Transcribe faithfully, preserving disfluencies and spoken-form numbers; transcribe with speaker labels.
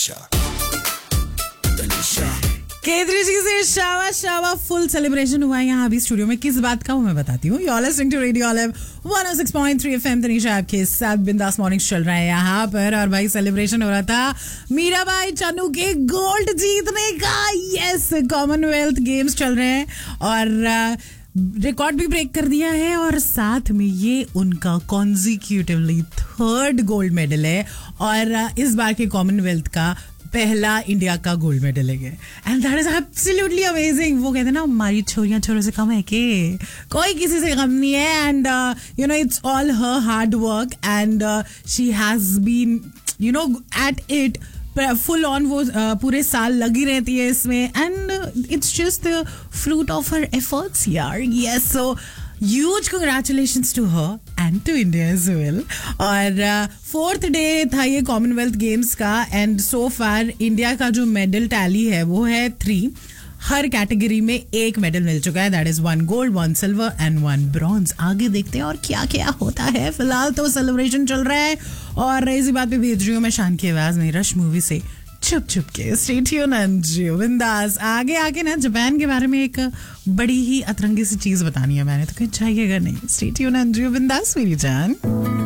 Speaker 1: Talisha. Talisha.
Speaker 2: केदरी जी से Shava Shava full celebration हुआ है यहाँ अभी स्टूडियो में. किस बात का हूँ मैं बताती हूँ. You're listening to Radio Olive one oh six point three F M. Tanisha आपके साथ बिंदास मॉर्निंग्स चल रहा है यहाँ पर. और भाई सेलिब्रेशन हो रहा था मीराबाई चानू के गोल्ड जीतने का. यस, कॉमनवेल्थ गेम्स चल रहे हैं और रिकॉर्ड भी ब्रेक कर दिया है. और साथ में ये उनका कॉन्जिक्यूटिवली थर्ड गोल्ड मेडल है और इस बार के कॉमनवेल्थ का पहला इंडिया का गोल्ड मेडल है. And that is absolutely amazing. वो कहते हैं ना, हमारी छोरियां छोरों से कम है कि कोई किसी से कम नहीं है. And you know it's all her hard work and she has been you know at it full on. वो uh, पूरे साल लगी रहती है इसमें and it's just the fruit of her efforts यार. Yes, so huge congratulations to her and to India as well. और fourth uh, day था ये कॉमनवेल्थ गेम्स का एंड सो फार इंडिया का जो मेडल टैली है वो है थ्री. हर कैटेगरी में एक मेडल मिल चुका है. That is one gold, one silver and one bronze. आगे देखते हैं और क्या क्या होता है. फिलहाल तो सेलिब्रेशन चल रहा है और इसी बात पे भेज रही हूँ मैं शान की आवाज में रश मूवी से चुप चुप के. स्टे ट्यून एंड जियो बिंदास. आगे आके ना जापान के बारे में एक बड़ी ही अतरंगी सी चीज बतानी है मैंने, तो कहीं चाहिएगा नहीं. स्टे ट्यून एंड जियो बिंदास मेरी जान.